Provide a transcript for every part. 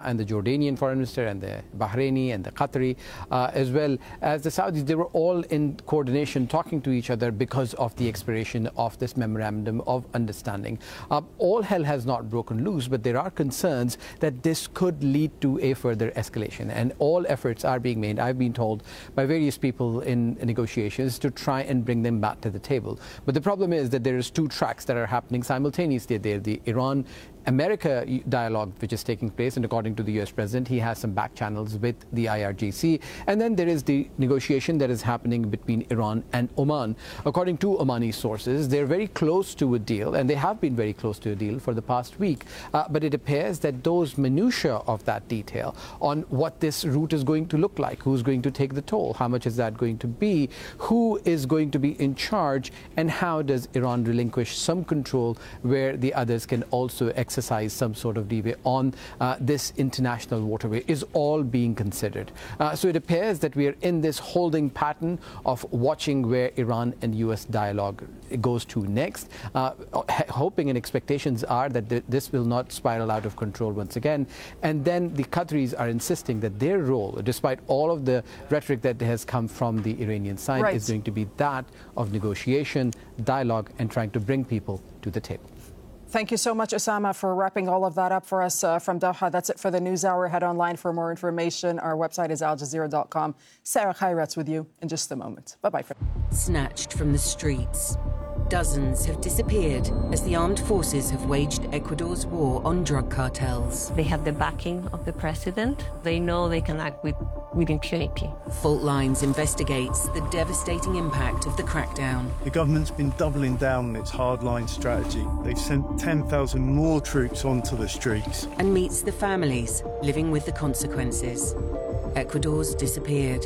and the Jordanian foreign minister and the Bahraini and the Qatari, as well as the Saudis, they were all in coordination talking to each other because of the expiration of this memorandum of understanding. All hell has not broken loose, but there are concerns that this could lead to a further escalation, and all efforts are being made, I've been told, by various people in negotiations to try and bring them back to the table. But the problem is that there is two tracks that are happening simultaneously there. The Iran-America dialogue, which is taking place, and according to the US President, he has some back channels with the IRGC. And then there is the negotiation that is happening between Iran and Oman. According to Omani sources, they're very close to a deal, and they have been very close to a deal for the past week. But it appears that those minutiae of that detail on what this route is going to look like, who's going to take the toll, how much is that going to be, who is going to be in charge, and how does Iran relinquish some control where the others can also exercise some sort of leeway on this international waterway, is all being considered. So it appears that we are in this holding pattern of watching where Iran and US dialogue goes to next, hoping and expectations are that this will not spiral out of control once again. And then the Qataris are insisting that their role, despite all of the rhetoric that has come from the Iranian side, is going to be that of negotiation, dialogue, and trying to bring people to the table. Thank you so much, Osama, for wrapping all of that up for us from Doha. That's it for the NewsHour. Head online for more information. Our website is aljazeera.com. Sarah Khairat's with you in just a moment. Bye-bye. Snatched from the streets, dozens have disappeared as the armed forces have waged Ecuador's war on drug cartels. They have the backing of the president. They know they can act with impunity. Fault Lines investigates the devastating impact of the crackdown. The government's been doubling down on its hardline strategy. They've sent 10,000 more troops onto the streets. And meets the families living with the consequences. Ecuador's disappeared.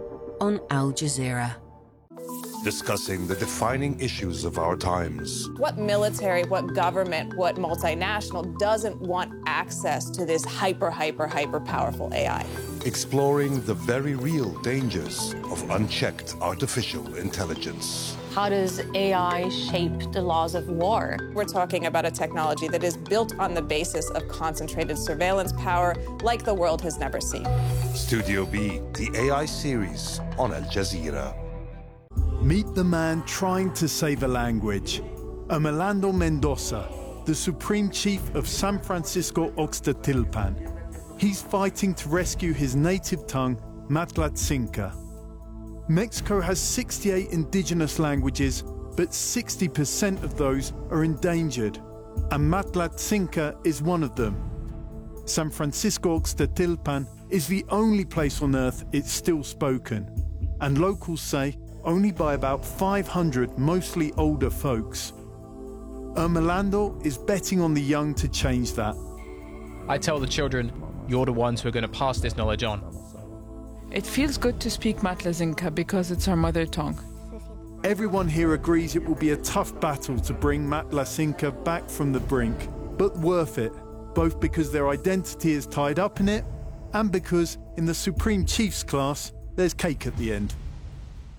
On Al Jazeera. Discussing the defining issues of our times. What military, what government, what multinational doesn't want access to this hyper powerful AI? Exploring the very real dangers of unchecked artificial intelligence. How does AI shape the laws of war? We're talking about a technology that is built on the basis of concentrated surveillance power like the world has never seen. Studio B, the AI series on Al Jazeera. Meet the man trying to save a language. Orlando Mendoza, the Supreme Chief of San Francisco Oxtatilpan. He's fighting to rescue his native tongue, Matlatzinca. Mexico has 68 indigenous languages, but 60% of those are endangered, and Matlatzinca is one of them. San Francisco Oxtatilpan is the only place on Earth it's still spoken, and locals say only by about 500 mostly older folks. Orlando is betting on the young to change that. I tell the children, you're the ones who are going to pass this knowledge on. It feels good to speak Matlatzinca because it's our mother tongue. Everyone here agrees it will be a tough battle to bring Matlatzinca back from the brink, but worth it, both because their identity is tied up in it and because in the Supreme Chief's class, there's cake at the end.